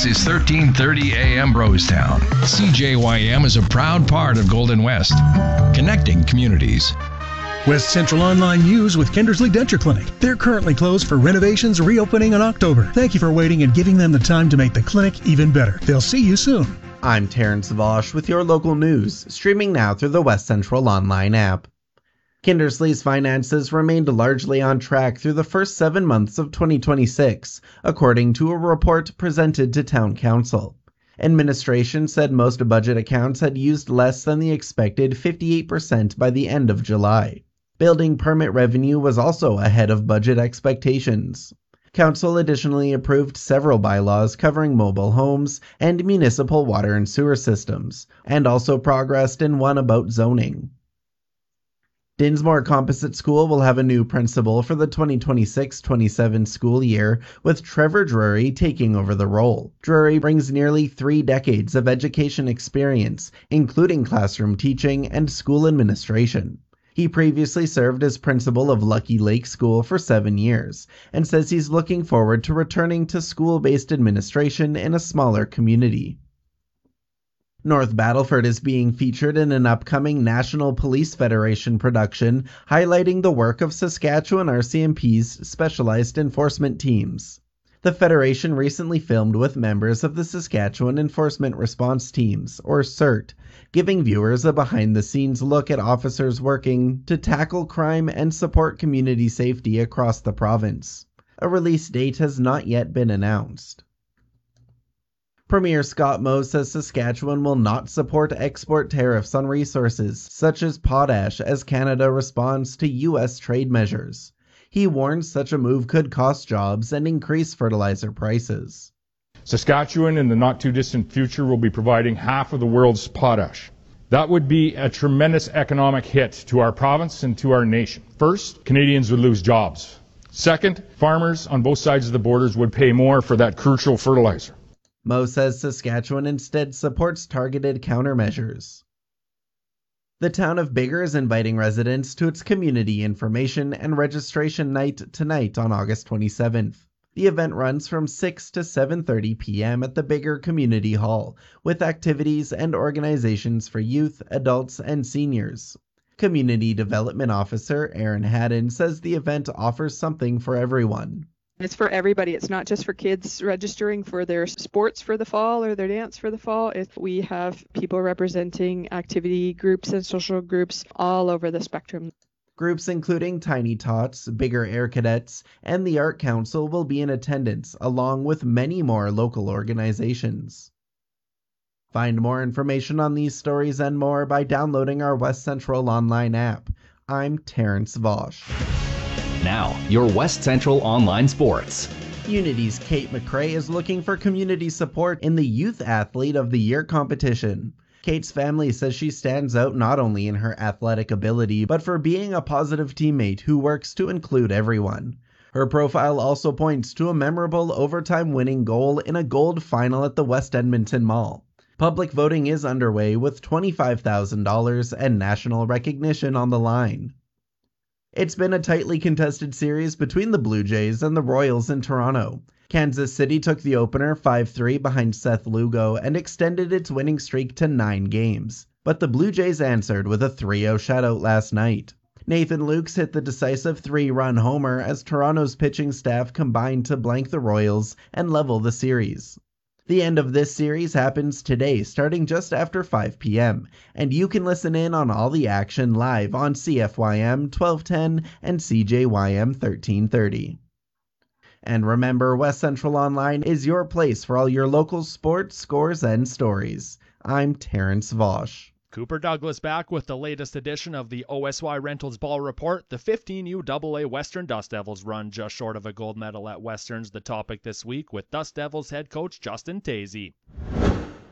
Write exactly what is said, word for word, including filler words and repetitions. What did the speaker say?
This is thirteen thirty A M Brostown. C J Y M is a proud part of Golden West, connecting communities. West Central Online News with Kindersley Denture Clinic. They're currently closed for renovations, reopening in October. Thank you for waiting and giving them the time to make the clinic even better. They'll see you soon. I'm Terrence Vosh with your local news, streaming now through the West Central Online app. Kindersley's finances remained largely on track through the first seven months of twenty twenty-six, according to a report presented to Town Council. Administration said most budget accounts had used less than the expected fifty-eight percent by the end of July. Building permit revenue was also ahead of budget expectations. Council additionally approved several bylaws covering mobile homes and municipal water and sewer systems, and also progressed in one about zoning. Dinsmore Composite School will have a new principal for the twenty twenty-six twenty-seven school year, with Trevor Drury taking over the role. Drury brings nearly three decades of education experience, including classroom teaching and school administration. He previously served as principal of Lucky Lake School for seven years, and says he's looking forward to returning to school-based administration in a smaller community. North Battleford is being featured in an upcoming National Police Federation production highlighting the work of Saskatchewan R C M P's specialized enforcement teams. The Federation recently filmed with members of the Saskatchewan Enforcement Response Teams, or CERT, giving viewers a behind-the-scenes look at officers working to tackle crime and support community safety across the province. A release date has not yet been announced. Premier Scott Moe says Saskatchewan will not support export tariffs on resources such as potash as Canada responds to U S trade measures. He warns such a move could cost jobs and increase fertilizer prices. Saskatchewan in the not-too-distant future will be providing half of the world's potash. That would be a tremendous economic hit to our province and to our nation. First, Canadians would lose jobs. Second, farmers on both sides of the borders would pay more for that crucial fertilizer. Moe says Saskatchewan instead supports targeted countermeasures. The town of Biggar is inviting residents to its community information and registration night tonight on August twenty-seventh. The event runs from six to seven thirty p m at the Biggar Community Hall, with activities and organizations for youth, adults, and seniors. Community Development Officer Erin Haddon says the event offers something for everyone. It's for everybody. It's not just for kids registering for their sports for the fall or their dance for the fall. It's, we have people representing activity groups and social groups all over the spectrum. Groups including Tiny Tots, Biggar Air Cadets, and the Art Council will be in attendance, along with many more local organizations. Find more information on these stories and more by downloading our West Central Online app. I'm Terrence Vosh. Now, your West Central Online Sports. Unity's Kate McRae is looking for community support in the Youth Athlete of the Year competition. Kate's family says she stands out not only in her athletic ability, but for being a positive teammate who works to include everyone. Her profile also points to a memorable overtime winning goal in a gold final at the West Edmonton Mall. Public voting is underway with twenty-five thousand dollars and national recognition on the line. It's been a tightly contested series between the Blue Jays and the Royals in Toronto. Kansas City took the opener five three behind Seth Lugo and extended its winning streak to nine games. But the Blue Jays answered with a three oh shutout last night. Nathan Lukes hit the decisive three-run homer as Toronto's pitching staff combined to blank the Royals and level the series. The end of this series happens today, starting just after five p m, and you can listen in on all the action live on C F Y M twelve ten and C J Y M thirteen thirty. And remember, West Central Online is your place for all your local sports, scores, and stories. I'm Terrence Vosh. Cooper Douglas back with the latest edition of the O S Y Rentals Ball Report. The fifteen U double A Western Dust Devils run just short of a gold medal at Westerns. The topic this week with Dust Devils head coach Justin Tazy.